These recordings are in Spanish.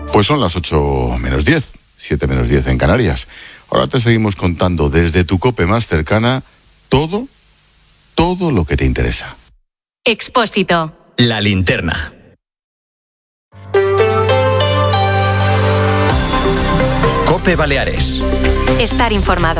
Pues son las 8 menos 10, 7 menos 10 en Canarias. Ahora te seguimos contando desde tu COPE más cercana todo lo que te interesa. Expósito. La linterna. COPE Baleares. Estar informado.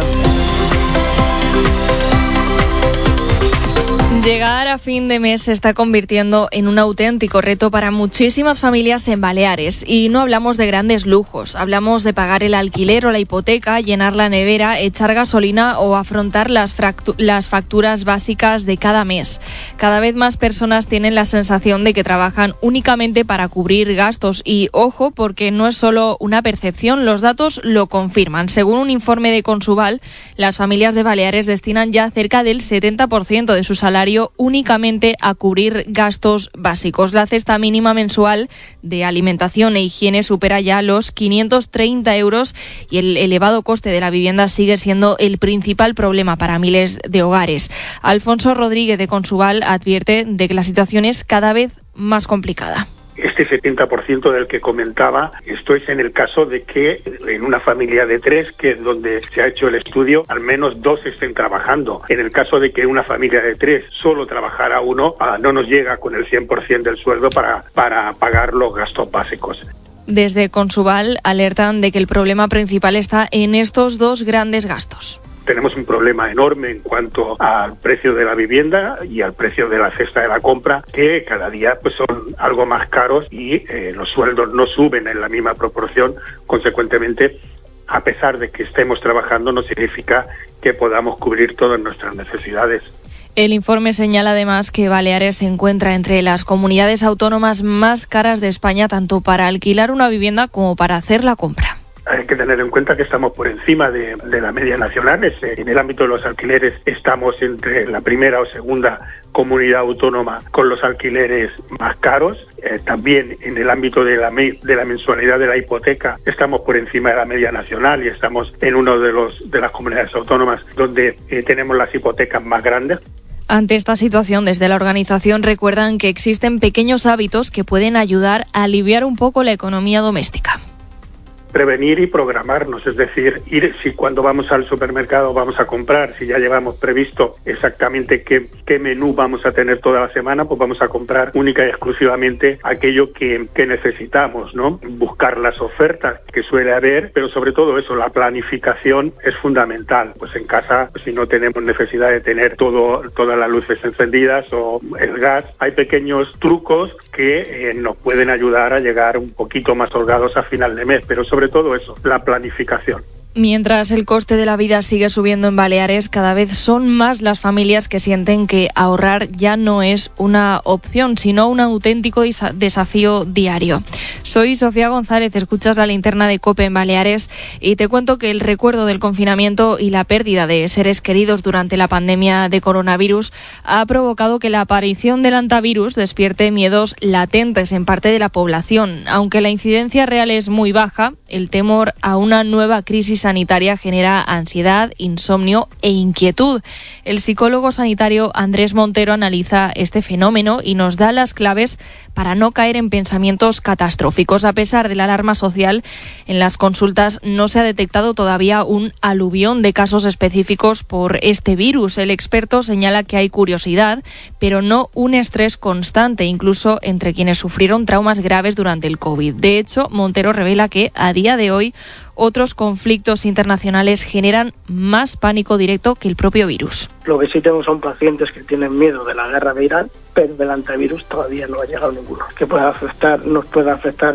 Llegar a fin de mes se está convirtiendo en un auténtico reto para muchísimas familias en Baleares. Y no hablamos de grandes lujos, hablamos de pagar el alquiler o la hipoteca, llenar la nevera, echar gasolina o afrontar las facturas básicas de cada mes. Cada vez más personas tienen la sensación de que trabajan únicamente para cubrir gastos. Y ojo, porque no es solo una percepción, los datos lo confirman. Según un informe de Consubal, las familias de Baleares destinan ya cerca del 70% de su salario únicamente a cubrir gastos básicos. La cesta mínima mensual de alimentación e higiene supera ya los 530 euros y el elevado coste de la vivienda sigue siendo el principal problema para miles de hogares. Alfonso Rodríguez de Consubal advierte de que la situación es cada vez más complicada. Este 70% del que comentaba, esto es en el caso de que en una familia de 3, que es donde se ha hecho el estudio, al menos 2 estén trabajando. En el caso de que una familia de 3 solo trabajara uno, no nos llega con el 100% del sueldo para pagar los gastos básicos. Desde Consubal alertan de que el problema principal está en estos dos grandes gastos. Tenemos un problema enorme en cuanto al precio de la vivienda y al precio de la cesta de la compra, que cada día pues son algo más caros y los sueldos no suben en la misma proporción. Consecuentemente, a pesar de que estemos trabajando, no significa que podamos cubrir todas nuestras necesidades. El informe señala además que Baleares se encuentra entre las comunidades autónomas más caras de España, tanto para alquilar una vivienda como para hacer la compra. Hay que tener en cuenta que estamos por encima de la media nacional. En el ámbito de los alquileres estamos entre la primera o segunda comunidad autónoma con los alquileres más caros. También en el ámbito de la mensualidad de la hipoteca estamos por encima de la media nacional y estamos en uno de las comunidades autónomas donde tenemos las hipotecas más grandes. Ante esta situación, desde la organización recuerdan que existen pequeños hábitos que pueden ayudar a aliviar un poco la economía doméstica. Prevenir y programarnos, es decir, si cuando vamos al supermercado vamos a comprar, si ya llevamos previsto exactamente qué menú vamos a tener toda la semana, pues vamos a comprar única y exclusivamente aquello que necesitamos, ¿no? Buscar las ofertas que suele haber, pero sobre todo eso, la planificación es fundamental. Pues en casa, si no tenemos necesidad de tener todas las luces encendidas o el gas, hay pequeños trucos que nos pueden ayudar a llegar un poquito más holgados a final de mes, pero sobre todo eso, la planificación. Mientras el coste de la vida sigue subiendo en Baleares, cada vez son más las familias que sienten que ahorrar ya no es una opción, sino un auténtico desafío diario. Soy Sofía González, escuchas la linterna de COPE en Baleares y te cuento que el recuerdo del confinamiento y la pérdida de seres queridos durante la pandemia de coronavirus ha provocado que la aparición del hantavirus despierte miedos latentes en parte de la población. Aunque la incidencia real es muy baja, el temor a una nueva crisis sanitaria genera ansiedad, insomnio e inquietud. El psicólogo sanitario Andrés Montero analiza este fenómeno y nos da las claves para no caer en pensamientos catastróficos. A pesar de la alarma social, en las consultas no se ha detectado todavía un aluvión de casos específicos por este virus. El experto señala que hay curiosidad, pero no un estrés constante, incluso entre quienes sufrieron traumas graves durante el COVID. De hecho, Montero revela que a día de hoy otros conflictos internacionales generan más pánico directo que el propio virus. Lo que sí tenemos son pacientes que tienen miedo de la guerra de Irán, pero del antivirus todavía no ha llegado ninguno. Que nos puede afectar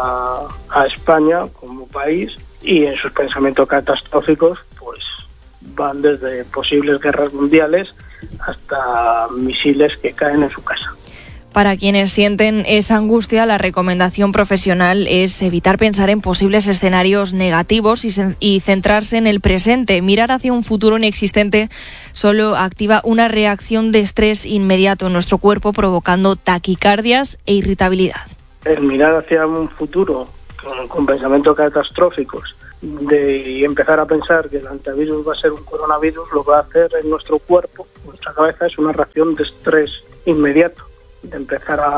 a España como país, y en sus pensamientos catastróficos pues van desde posibles guerras mundiales hasta misiles que caen en su casa. Para quienes sienten esa angustia, la recomendación profesional es evitar pensar en posibles escenarios negativos y centrarse en el presente. Mirar hacia un futuro inexistente solo activa una reacción de estrés inmediato en nuestro cuerpo, provocando taquicardias e irritabilidad. El mirar hacia un futuro con pensamientos catastróficos y empezar a pensar que el antivirus va a ser un coronavirus, lo que va a hacer en nuestro cuerpo, nuestra cabeza, es una reacción de estrés inmediato, de empezar a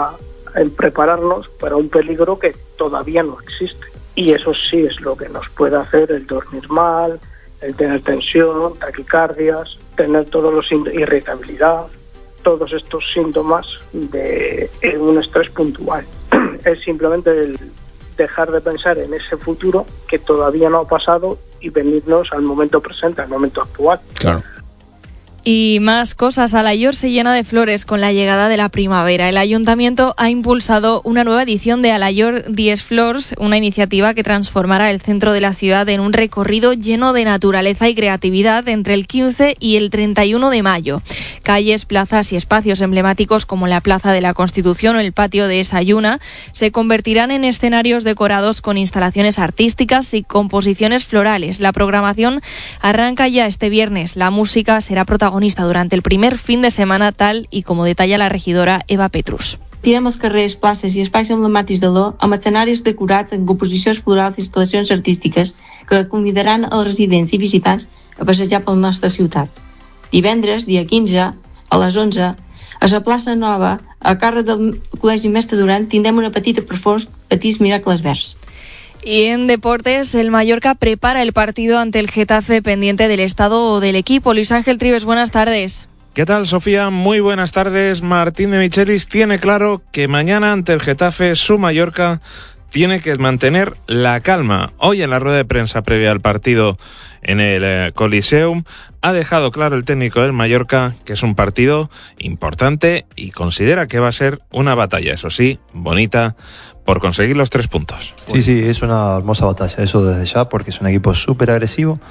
en prepararnos para un peligro que todavía no existe. Y eso sí es lo que nos puede hacer el dormir mal, el tener tensión, taquicardias, tener irritabilidad, todos estos síntomas de un estrés puntual. Es simplemente el dejar de pensar en ese futuro que todavía no ha pasado y venirnos al momento presente, al momento actual. Claro. Y más cosas. Alayor se llena de flores con la llegada de la primavera. El Ayuntamiento ha impulsado una nueva edición de Alayor 10 Flors, una iniciativa que transformará el centro de la ciudad en un recorrido lleno de naturaleza y creatividad entre el 15 y el 31 de mayo. Calles, plazas y espacios emblemáticos como la Plaza de la Constitución o el patio de Sayuna se convertirán en escenarios decorados con instalaciones artísticas y composiciones florales. La programación arranca ya este viernes. La música será protagonista durante el primer fin de semana, tal y como detalla la regidora Eva Petrus. Tirem els carrers, places i espais emblemàtics d'Aló amb escenaris decorats amb composicions florals i instal·lacions artístiques que convidaran els residents i visitants a passejar per la nostra ciutat. Divendres, dia 15, a les 11, a la plaça Nova, a càrrec del Col·legi Mestre Duran, tindrem una petita performance Petits Miracles Verds. Y en deportes, el Mallorca prepara el partido ante el Getafe pendiente del estado del equipo. Luis Ángel Trives, buenas tardes. ¿Qué tal, Sofía? Muy buenas tardes. Martín de Michelis tiene claro que mañana ante el Getafe, su Mallorca tiene que mantener la calma. Hoy en la rueda de prensa previa al partido en el Coliseum ha dejado claro el técnico del Mallorca que es un partido importante y considera que va a ser una batalla, eso sí, bonita, por conseguir los 3 puntos. Sí, es una hermosa batalla, eso desde ya, porque es un equipo súper agresivo.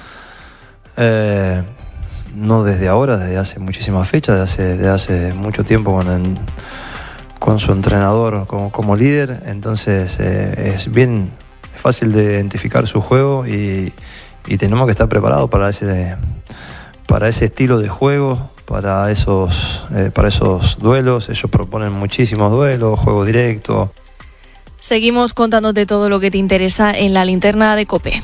No desde ahora, desde hace muchísimas fechas, desde hace mucho tiempo con su entrenador como líder. Entonces es bien fácil de identificar su juego y tenemos que estar preparados para ese estilo de juego, para esos duelos. Ellos proponen muchísimos duelos, juego directo. Seguimos contándote todo lo que te interesa en la linterna de COPE.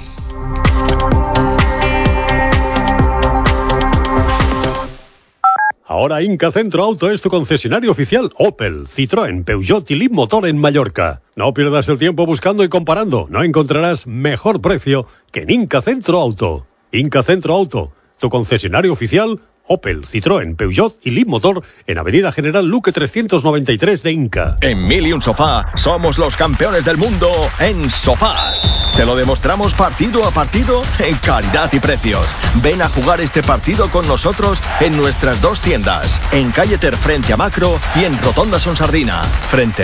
Ahora Inca Centro Auto es tu concesionario oficial Opel, Citroën, Peugeot y Leapmotor en Mallorca. No pierdas el tiempo buscando y comparando. No encontrarás mejor precio que en Inca Centro Auto. Inca Centro Auto, tu concesionario oficial Opel, Citroën, Peugeot y Leapmotor en Avenida General Luque 393 de Inca. En 1001 Sofá somos los campeones del mundo en sofás. Te lo demostramos partido a partido en calidad y precios. Ven a jugar este partido con nosotros en nuestras 2 tiendas, en Calle Ter frente a Macro y en Rotonda Son Sardina, frente